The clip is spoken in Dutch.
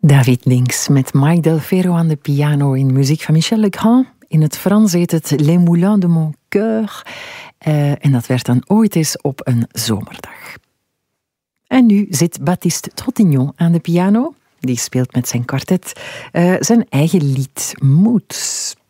David Links met Mike Del Ferro aan de piano in muziek van Michel Legrand. In het Frans heet het Les Moulins de mon cœur. En dat werd dan ooit eens op een zomerdag. En nu zit Baptiste Trottignon aan de piano. Die speelt met zijn kwartet zijn eigen lied Moods.